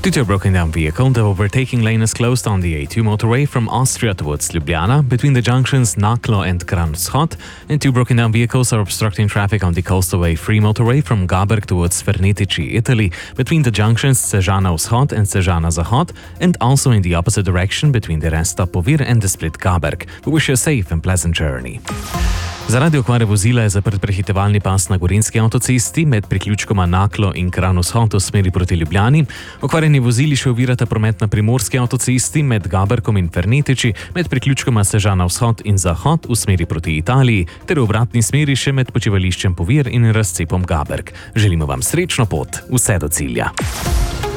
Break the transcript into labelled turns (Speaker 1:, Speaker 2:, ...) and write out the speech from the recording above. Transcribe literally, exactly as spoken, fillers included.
Speaker 1: Due to a broken down vehicle, the overtaking lane is closed on the A two motorway from Austria towards Ljubljana between the junctions Naklo and Kranj-Vzhod, and two broken down vehicles are obstructing traffic on the Coastalway Free motorway from Gaberg towards Fernetici, Italy, between the junctions Sežana-Vzhod and Sežana-Zahod, and also in the opposite direction between the rest stop Ovir and the split Gaberg. We wish you a safe and pleasant journey. Zaradi okvare vozila je zaprt prehitevalni pas na Gorenjski avtocesti med priključkoma Naklo in Kranj-Vzhod v smeri proti Ljubljani. Okvarjeni vozili še ovirata promet na Primorski avtocesti med Gabergom in Fernetici, med priključkoma Sežana-Vzhod in Zahod v smeri proti Italiji, ter v obratni smeri še med počivališčem Povir in razcepom Gaberg. Želimo vam srečno pot, vse do cilja.